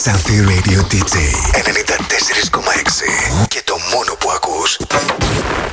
Xanthi Radio DJ 94,6 και το μόνο που ακούς.